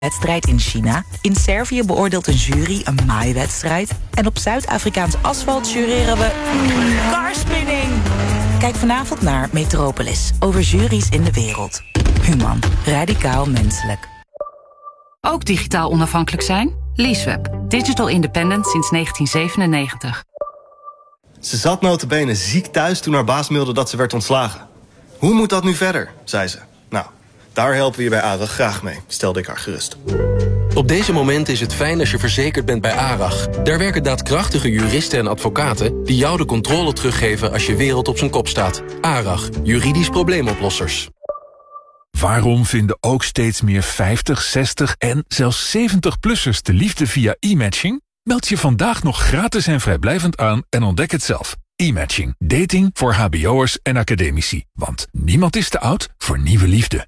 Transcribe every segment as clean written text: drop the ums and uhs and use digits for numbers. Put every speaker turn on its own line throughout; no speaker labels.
wedstrijd in China. In Servië beoordeelt een jury een maaaiwedstrijd. En op Zuid-Afrikaans asfalt jureren we karspinning. Kijk vanavond naar Metropolis, over juries in de wereld. Human, radicaal menselijk.
Ook digitaal onafhankelijk zijn? Leaseweb. Digital independent sinds 1997.
Ze zat nota bene ziek thuis toen haar baas mailde dat ze werd ontslagen. Hoe moet dat nu verder, zei ze. Nou, daar helpen we je bij ARAG graag mee, stelde ik haar gerust.
Op deze momenten is het fijn als je verzekerd bent bij ARAG. Daar werken daadkrachtige juristen en advocaten die jou de controle teruggeven als je wereld op zijn kop staat. ARAG, juridisch probleemoplossers.
Waarom vinden ook steeds meer 50, 60 en zelfs 70-plussers de liefde via e-matching? Meld je vandaag nog gratis en vrijblijvend aan en ontdek het zelf. E-matching. Dating voor hbo'ers en academici. Want niemand is te oud voor nieuwe liefde.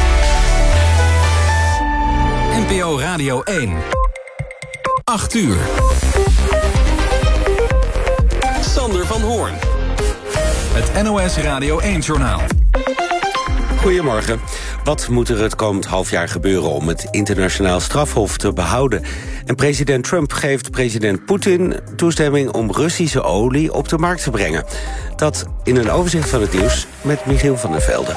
NPO Radio 1. 8 uur. Sander van Hoorn. Het NOS Radio 1-journaal.
Goedemorgen. Wat moet er het komend halfjaar gebeuren om het internationaal strafhof te behouden? En president Trump geeft president Poetin toestemming om Russische olie op de markt te brengen. Dat in een overzicht van het nieuws met Michiel van der Velde.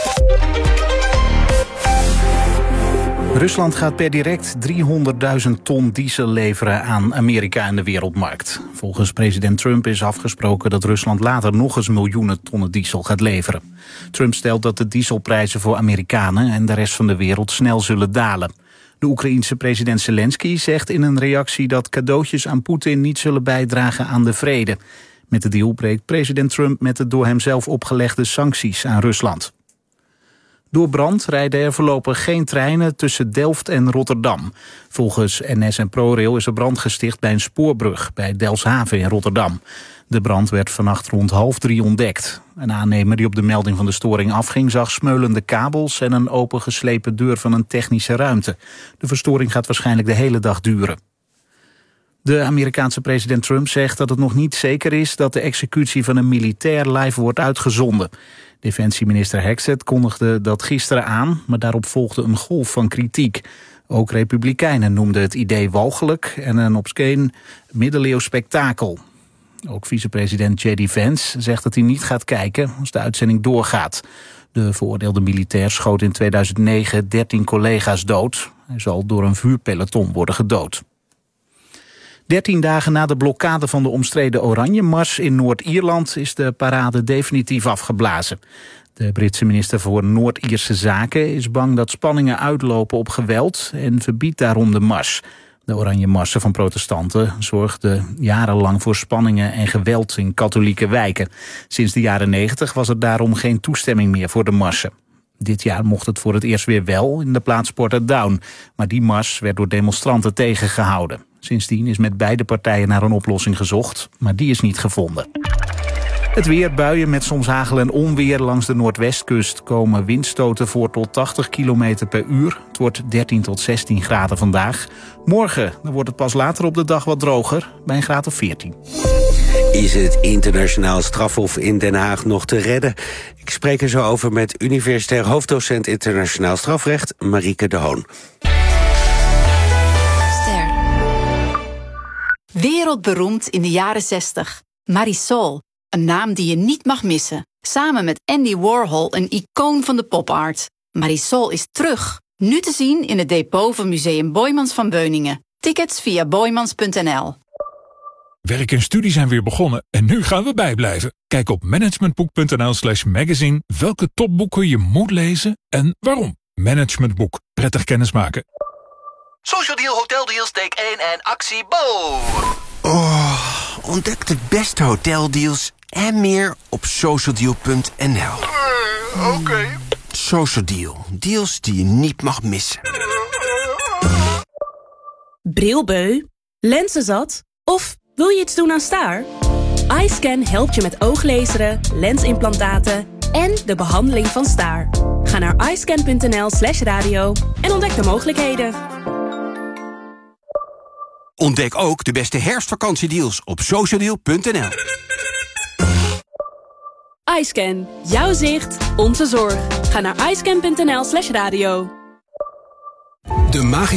Rusland gaat per direct 300.000 ton diesel leveren aan Amerika en de wereldmarkt. Volgens president Trump is afgesproken dat Rusland later nog eens miljoenen tonnen diesel gaat leveren. Trump stelt dat de dieselprijzen voor Amerikanen en de rest van de wereld snel zullen dalen. De Oekraïense president Zelensky zegt in een reactie dat cadeautjes aan Poetin niet zullen bijdragen aan de vrede. Met de deal breekt president Trump met de door hemzelf opgelegde sancties aan Rusland. Door brand rijden er voorlopig geen treinen tussen Delft en Rotterdam. Volgens NS en ProRail is er brand gesticht bij een spoorbrug bij Delfshaven in Rotterdam. De brand werd vannacht rond 2:30 ontdekt. Een aannemer die op de melding van de storing afging zag smeulende kabels en een opengeslepen deur van een technische ruimte. De verstoring gaat waarschijnlijk de hele dag duren. De Amerikaanse president Trump zegt dat het nog niet zeker is dat de executie van een militair live wordt uitgezonden. Defensieminister Hexet kondigde dat gisteren aan, maar daarop volgde een golf van kritiek. Ook republikeinen noemden het idee walgelijk en een obsceen middeleeuws spektakel. Ook vicepresident J.D. Vance zegt dat hij niet gaat kijken als de uitzending doorgaat. De veroordeelde militair schoot in 2009 13 collega's dood. Hij zal door een vuurpeloton worden gedood. 13 dagen na de blokkade van de omstreden Oranje-mars in Noord-Ierland is de parade definitief afgeblazen. De Britse minister voor Noord-Ierse Zaken is bang dat spanningen uitlopen op geweld en verbiedt daarom de mars. De Oranje-marsen van protestanten zorgden jarenlang voor spanningen en geweld in katholieke wijken. Sinds de jaren 90 was er daarom geen toestemming meer voor de marsen. Dit jaar mocht het voor het eerst weer wel in de plaats Portadown, maar die mars werd door demonstranten tegengehouden. Sindsdien is met beide partijen naar een oplossing gezocht, maar die is niet gevonden. Het weer, buien met soms hagel en onweer langs de noordwestkust. Komen windstoten voor tot 80 km per uur. Het wordt 13 tot 16 graden vandaag. Morgen dan wordt het pas later op de dag wat droger, bij een graad of 14.
Is het internationaal strafhof in Den Haag nog te redden? Ik spreek er zo over met universitair hoofddocent internationaal strafrecht Marieke de Hoon.
Wereldberoemd in de jaren 60. Marisol, een naam die je niet mag missen. Samen met Andy Warhol, een icoon van de popart. Marisol is terug. Nu te zien in het depot van Museum Boijmans van Beuningen. Tickets via boijmans.nl.
Werk en studie zijn weer begonnen en nu gaan we bijblijven. Kijk op managementboek.nl/magazine welke topboeken je moet lezen en waarom. Managementboek. Prettig kennismaken.
Social Deal Hotel Deals take 1 en actie Bo.
Oh, ontdek de beste hoteldeals en meer op socialdeal.nl.
Oké.
Social Deal. Deals die je niet mag missen.
Brilbeu? Lenzenzat? Of wil je iets doen aan staar? iScan helpt je met ooglezeren, lensimplantaten en de behandeling van staar. Ga naar iscan.nl/radio en ontdek de mogelijkheden.
Ontdek ook de beste herfstvakantiedeals op socialdeal.nl.
iScan. Jouw zicht, onze zorg. Ga naar iscan.nl/radio.
De magische